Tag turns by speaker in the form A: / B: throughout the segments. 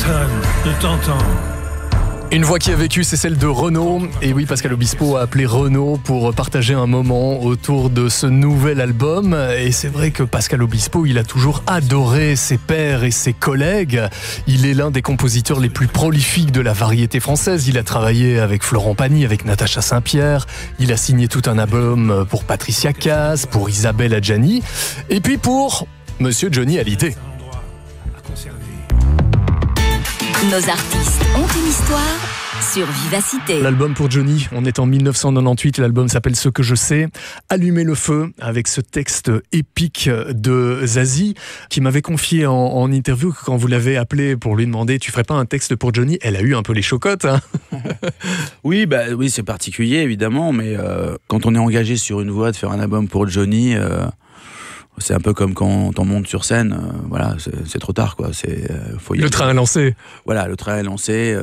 A: personne ne t'entend.
B: Une voix qui a vécu, c'est celle de Renaud. Et oui, Pascal Obispo a appelé Renaud pour partager un moment autour de ce nouvel album. Et c'est vrai que Pascal Obispo, il a toujours adoré ses pairs et ses collègues. Il est l'un des compositeurs les plus prolifiques de la variété française. Il a travaillé avec Florent Pagny, avec Natacha Saint-Pierre. Il a signé tout un album pour Patricia Cass, pour Isabelle Adjani. Et puis pour Monsieur Johnny Hallyday.
C: Nos artistes ont une histoire sur Vivacité.
B: L'album pour Johnny, on est en 1998, l'album s'appelle Ce que je sais. Allumer le feu avec ce texte épique de Zazie qui m'avait confié en interview que quand vous l'avez appelé pour lui demander tu ferais pas un texte pour Johnny, elle a eu un peu les chocottes. Hein.
D: Oui, c'est particulier évidemment, mais quand on est engagé sur une voie de faire un album pour Johnny, c'est un peu comme quand on monte sur scène, voilà, c'est trop tard, quoi.
B: Le train est lancé.
D: Voilà, le train est lancé.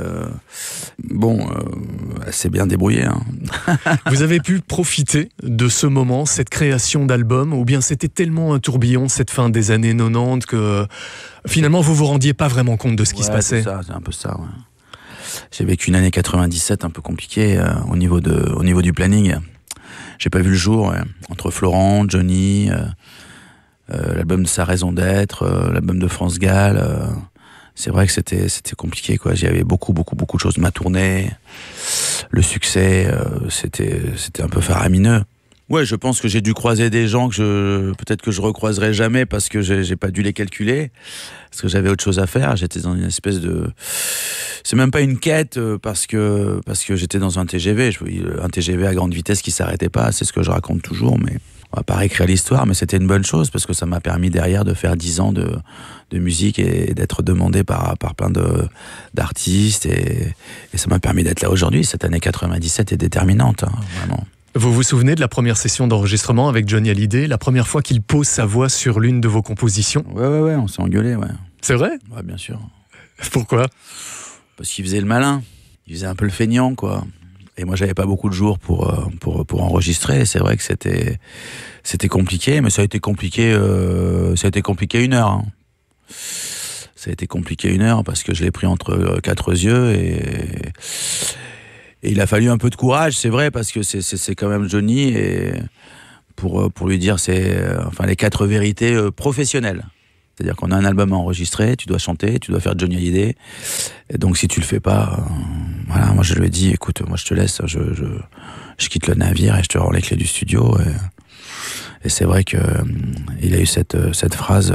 D: Elle s'est bien débrouillée. Hein.
B: Vous avez pu profiter de ce moment, cette création d'album, ou bien c'était tellement un tourbillon cette fin des années 90 que finalement vous vous rendiez pas vraiment compte de ce qui se passait.
D: C'est un peu ça. Ouais. J'ai vécu une année 97 un peu compliquée au niveau du planning. J'ai pas vu le jour entre Florent, Johnny. L'album de Sa raison d'être, l'album de France Gall, c'est vrai que c'était compliqué, quoi. J'y avais beaucoup de choses. Ma tournée, le succès, c'était un peu faramineux. Ouais, je pense que j'ai dû croiser des gens que peut-être que je recroiserai jamais parce que j'ai pas dû les calculer, parce que j'avais autre chose à faire. J'étais dans une espèce de, c'est même pas une quête parce que j'étais dans un TGV, un TGV à grande vitesse qui s'arrêtait pas. C'est ce que je raconte toujours, mais on va pas réécrire l'histoire, mais c'était une bonne chose parce que ça m'a permis derrière de faire 10 ans de musique et d'être demandé par plein d'artistes et ça m'a permis d'être là aujourd'hui. Cette année 97 est déterminante, hein, vraiment.
B: Vous vous souvenez de la première session d'enregistrement avec Johnny Hallyday, la première fois qu'il pose sa voix sur l'une de vos compositions?
D: Ouais, on s'est engueulé, ouais.
B: C'est vrai?
D: Ouais, bien sûr.
B: Pourquoi?
D: Parce qu'il faisait le malin, il faisait un peu le feignant, quoi. Et moi, j'avais pas beaucoup de jours pour enregistrer. C'est vrai que c'était compliqué, mais ça a été compliqué 1 heure. Hein. Ça a été compliqué 1 heure parce que je l'ai pris entre 4 yeux et il a fallu un peu de courage, c'est vrai, parce que c'est quand même Johnny et pour lui dire les 4 vérités professionnelles. C'est-à-dire qu'on a un album à enregistrer, tu dois chanter, tu dois faire Johnny Hallyday. Et donc si tu le fais pas, voilà, moi je lui ai dit, écoute, moi je te laisse, je quitte le navire et je te rends les clés du studio. Et c'est vrai que il a eu cette phrase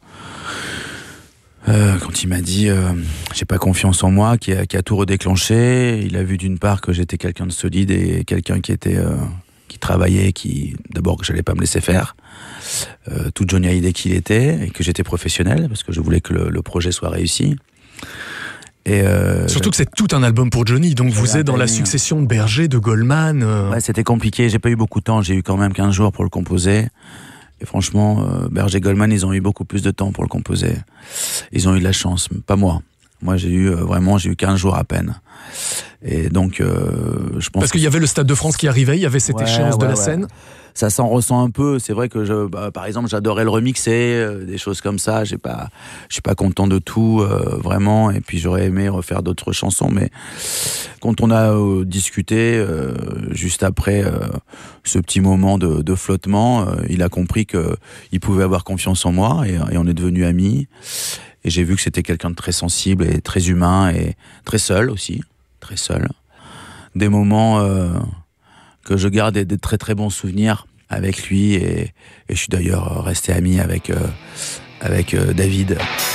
D: quand il m'a dit j'ai pas confiance en moi, qui a tout redéclenché. Il a vu d'une part que j'étais quelqu'un de solide et quelqu'un qui travaillait, d'abord que j'allais pas me laisser faire. Tout Johnny Hallyday qu'il était et que j'étais professionnel parce que je voulais que le projet soit réussi. Et
B: surtout que c'est tout un album pour Johnny, donc vous êtes dans la succession de Berger, de Goldman.
D: Ouais, c'était compliqué, j'ai pas eu beaucoup de temps, j'ai eu quand même 15 jours pour le composer. Et franchement, Berger et Goldman, ils ont eu beaucoup plus de temps pour le composer. Ils ont eu de la chance, pas moi. Moi, j'ai eu 15 jours à peine. Et donc, je pense...
B: Parce qu'il y avait le Stade de France qui arrivait, il y avait cette échéance de la scène.
D: Ça s'en ressent un peu. C'est vrai que par exemple, j'adorais le remixer, des choses comme ça. Je suis pas content de tout, vraiment. Et puis, j'aurais aimé refaire d'autres chansons. Mais quand on a discuté, juste après ce petit moment de flottement, il a compris qu'il pouvait avoir confiance en moi et on est devenus amis. Et j'ai vu que c'était quelqu'un de très sensible et très humain et très seul aussi. Très seul. Des moments que je garde et des très très bons souvenirs avec lui et je suis d'ailleurs resté ami avec David.